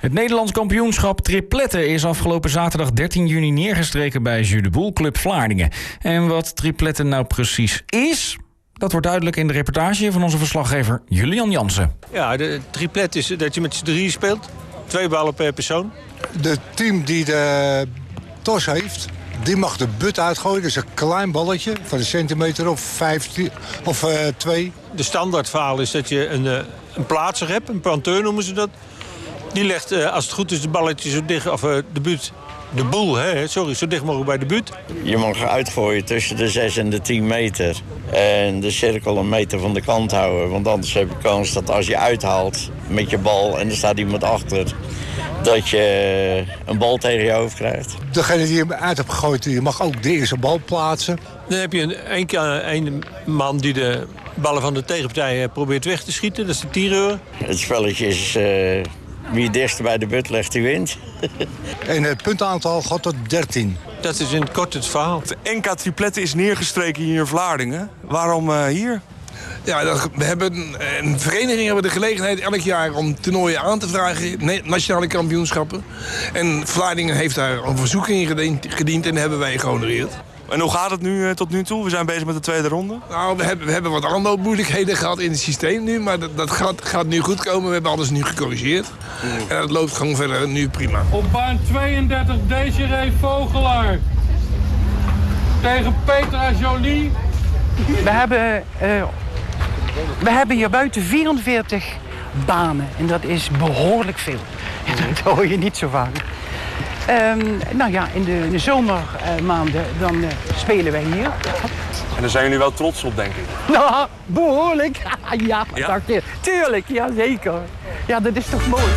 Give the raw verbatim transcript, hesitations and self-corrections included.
Het Nederlands kampioenschap tripletten is afgelopen zaterdag dertien juni neergestreken bij Jeu de Boel Club Vlaardingen. En wat tripletten nou precies is, dat wordt duidelijk in de reportage van onze verslaggever Julian Jansen. Ja, de triplet is dat je met z'n drieën speelt. Twee ballen per persoon. De team die de tos heeft, die mag de but uitgooien. Dat is een klein balletje van een centimeter of vijftien of uh, twee. De standaardverhaal is dat je een, uh, een plaatser hebt, een planteur noemen ze dat. Die legt, uh, als het goed is, de balletje zo dicht, of uh, de but, de boel, hè, sorry, zo dicht mogelijk bij de but. Je mag uitgooien tussen de zes en de tien meter. En de cirkel een meter van de kant houden. Want anders heb je kans dat als je uithaalt met je bal en er staat iemand achter, dat je een bal tegen je hoofd krijgt. Degene die hem uit hebt gegooid, die mag ook de eerste bal plaatsen. Dan heb je een, een, een man die de ballen van de tegenpartij probeert weg te schieten. Dat is de tireur. Het spelletje is uh, wie het dichtst bij de but legt, die wint. En het puntaantal gaat tot dertien. Dat is in het kort het verhaal. De N K tripletten is neergestreken hier in Vlaardingen. Waarom uh, hier? Ja, dat, we hebben een vereniging hebben de gelegenheid elk jaar om toernooien aan te vragen, nationale kampioenschappen. En Vlaardingen heeft daar een verzoek in gediend, gediend en dat hebben wij gehonoreerd. En hoe gaat het nu uh, tot nu toe? We zijn bezig met de tweede ronde. Nou, we hebben, we hebben wat aanloopmoeilijkheden gehad in het systeem nu, maar dat, dat gaat, gaat nu goed komen. We hebben alles nu gecorrigeerd. Mm. En dat loopt gewoon verder nu prima. Op baan tweeëndertig Desiree Vogelaar tegen Petra Jolie. We hebben, uh, we hebben hier buiten vierenveertig banen en dat is behoorlijk veel. En dat hoor je niet zo vaak. Um, nou ja, in de, de zomermaanden uh, dan uh, spelen wij hier. En daar zijn jullie wel trots op, denk ik? Nou, behoorlijk. ja, ja? Dacht je. Tuurlijk, ja zeker. Ja, dat is toch mooi.